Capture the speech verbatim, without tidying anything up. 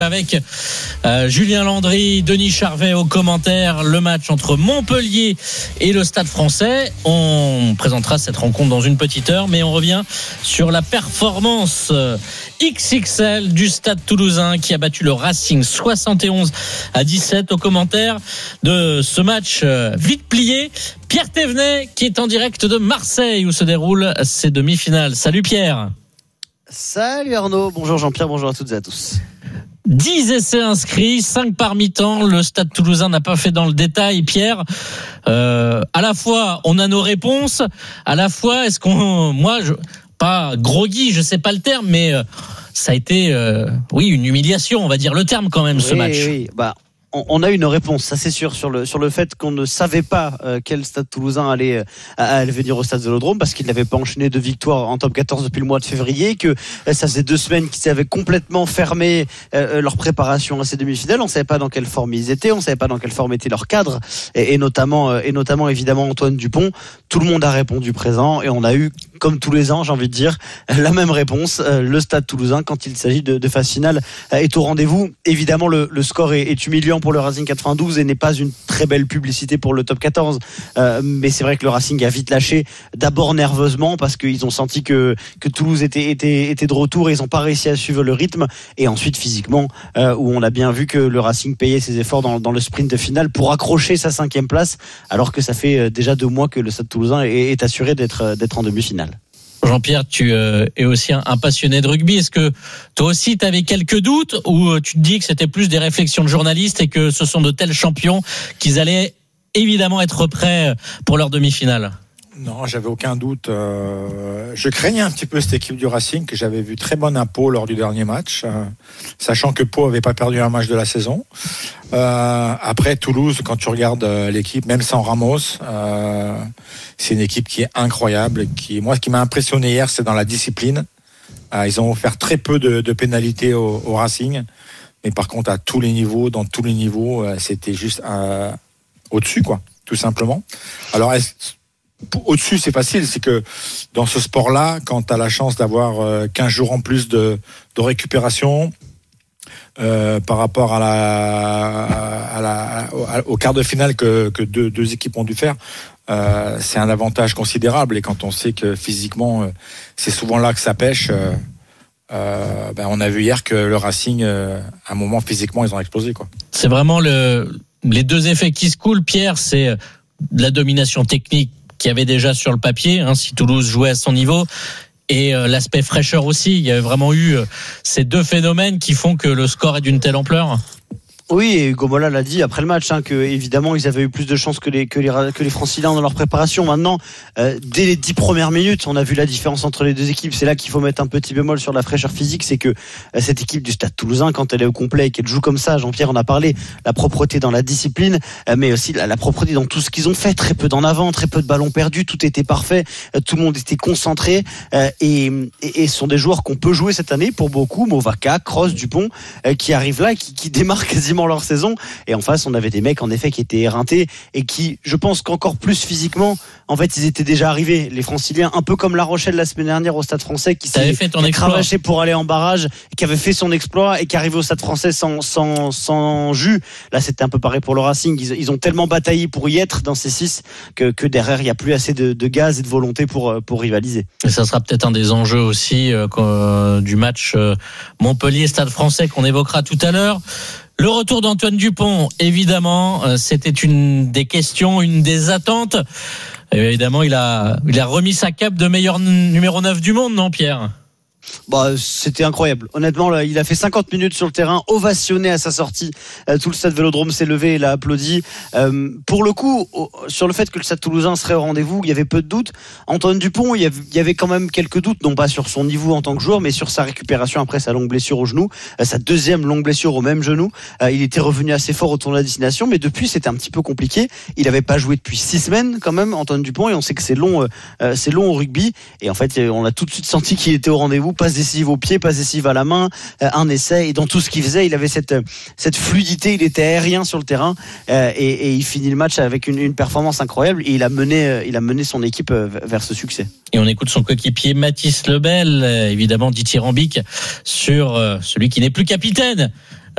Avec euh, Julien Landry, Denis Charvet au commentaire, le match entre Montpellier et le Stade Français. On présentera cette rencontre dans une petite heure, mais on revient sur la performance X X L du Stade Toulousain qui a battu le Racing soixante et onze à dix-sept. Au commentaire de ce match vite plié, Pierre Thévenet qui est en direct de Marseille où se déroulent ces demi-finales. Salut Pierre. Salut Arnaud, bonjour Jean-Pierre, bonjour à toutes et à tous. dix essais inscrits, cinq par mi-temps. Le Stade Toulousain n'a pas fait dans le détail. Pierre, euh, à la fois on a nos réponses, à la fois est-ce qu'on, moi, je, pas groggy, je sais pas le terme, mais euh, ça a été, euh, oui, une humiliation, on va dire le terme quand même, ce oui, match. Oui, bah. On a une réponse, ça c'est sûr, sur le sur le fait qu'on ne savait pas euh, quel Stade Toulousain allait euh, allait venir au Stade Vélodrome parce qu'il n'avait pas enchaîné de victoires en top quatorze depuis le mois de février, que euh, ça faisait deux semaines qu'ils avaient complètement fermé euh, leur préparation à ces demi-finales. On savait pas dans quelle forme ils étaient, on savait pas dans quelle forme était leur cadre et, et notamment euh, et notamment évidemment Antoine Dupont. Tout le monde a répondu présent et on a eu, comme tous les ans, j'ai envie de dire, la même réponse. Euh, le Stade Toulousain, quand il s'agit de, de phase finale, euh, est au rendez-vous. Évidemment, le, le score est, est humiliant pour le Racing quatre-vingt-douze et n'est pas une très belle publicité pour le top quatorze. Euh, mais c'est vrai que le Racing a vite lâché, d'abord nerveusement parce qu'ils ont senti que que Toulouse était était était de retour et ils n'ont pas réussi à suivre le rythme. Et ensuite physiquement, euh, où on a bien vu que le Racing payait ses efforts dans dans le sprint final pour accrocher sa cinquième place, alors que ça fait déjà deux mois que le Stade Toulousain est, est assuré d'être d'être en demi-finale. Jean-Pierre, tu euh, es aussi un, un passionné de rugby. Est-ce que toi aussi tu avais quelques doutes ou tu te dis que c'était plus des réflexions de journalistes et que ce sont de tels champions qu'ils allaient évidemment être prêts pour leur demi-finale? Non, j'avais aucun doute. Euh, je craignais un petit peu cette équipe du Racing que j'avais vu très bonne à Pau lors du dernier match, euh, sachant que Pau avait pas perdu un match de la saison. Euh, après Toulouse, quand tu regardes euh, l'équipe, même sans Ramos, euh, c'est une équipe qui est incroyable. Qui, moi, ce qui m'a impressionné hier, c'est dans la discipline. Euh, ils ont offert très peu de, de pénalités au, au Racing, mais par contre à tous les niveaux, dans tous les niveaux, euh, c'était juste euh, au-dessus, quoi, tout simplement. Alors est-ce au-dessus, c'est facile, c'est que dans ce sport-là, quand tu as la chance d'avoir quinze jours en plus de, de récupération euh, par rapport à la, à la, au quart de finale que, que deux, deux équipes ont dû faire, euh, c'est un avantage considérable. Et quand on sait que physiquement, c'est souvent là que ça pêche, euh, euh, ben on a vu hier que le Racing, euh, à un moment, physiquement, ils ont explosé, quoi. C'est vraiment le, les deux effets qui se coulent, Pierre, c'est de la domination technique qu'il y avait déjà sur le papier, hein, si Toulouse jouait à son niveau, et euh, l'aspect fraîcheur aussi. Il y avait vraiment eu euh, ces deux phénomènes qui font que le score est d'une telle ampleur. Oui, et Hugo Mola l'a dit après le match, hein, que évidemment ils avaient eu plus de chances que les que les que les Franciliens dans leur préparation. Maintenant, euh, dès les dix premières minutes, on a vu la différence entre les deux équipes. C'est là qu'il faut mettre un petit bémol sur la fraîcheur physique, c'est que euh, cette équipe du Stade Toulousain, quand elle est au complet et qu'elle joue comme ça, Jean-Pierre en a parlé, la propreté dans la discipline, euh, mais aussi la, la propreté dans tout ce qu'ils ont fait, très peu d'en avant, très peu de ballons perdus, tout était parfait, euh, tout le monde était concentré, euh, et, et, et ce sont des joueurs qu'on peut jouer cette année pour beaucoup, Movaka, Kroos, Dupont, euh, qui arrivent là, qui, qui démarrent quasiment leur saison. Et en face on avait des mecs en effet qui étaient éreintés et qui, je pense qu'encore plus physiquement, en fait ils étaient déjà arrivés, les Franciliens, un peu comme La Rochelle la semaine dernière au Stade Français, qui s'est cravaché pour aller en barrage, qui avait fait son exploit et qui arrivait au Stade Français sans, sans, sans jus. Là c'était un peu pareil pour le Racing, ils, ils ont tellement bataillé pour y être dans ces six que, que derrière il n'y a plus assez de, de gaz et de volonté pour, pour rivaliser. Et ça sera peut-être un des enjeux aussi euh, du match euh, Montpellier-Stade Français qu'on évoquera tout à l'heure. Le retour d'Antoine Dupont, évidemment, euh, c'était une des questions, une des attentes. Et évidemment, il a, il a remis sa cape de meilleur n- numéro neuf du monde, non, Pierre ? Bah, c'était incroyable. Honnêtement, là, il a fait cinquante minutes sur le terrain, ovationné à sa sortie. Euh, tout le Stade Vélodrome s'est levé et l'a applaudi. Euh, pour le coup, au, sur le fait que le Stade Toulousain serait au rendez-vous, il y avait peu de doutes. Antoine Dupont, il y, avait, il y avait quand même quelques doutes, non pas sur son niveau en tant que joueur, mais sur sa récupération après sa longue blessure au genou, euh, sa deuxième longue blessure au même genou. Euh, il était revenu assez fort au tournoi de destination, mais depuis, c'était un petit peu compliqué. Il n'avait pas joué depuis six semaines, quand même, Antoine Dupont, et on sait que c'est long, euh, c'est long au rugby. Et en fait, on a tout de suite senti qu'il était au rendez-vous. Passe décisive au pied, passe décisive à la main, euh, un essai, et dans tout ce qu'il faisait, il avait cette cette fluidité, il était aérien sur le terrain, euh, et, et il finit le match avec une, une performance incroyable, et il a mené euh, il a mené son équipe euh, vers ce succès. Et on écoute son coéquipier Mathis Lebel, euh, évidemment dithyrambique sur euh, celui qui n'est plus capitaine